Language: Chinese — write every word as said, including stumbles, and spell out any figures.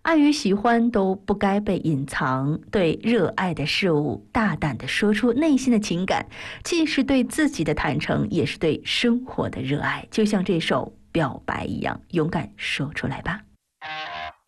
爱与喜欢都不该被隐藏，对热爱的事物大胆地说出内心的情感，既是对自己的坦诚，也是对生活的热爱。就像这首《表白》一样，勇敢说出来吧。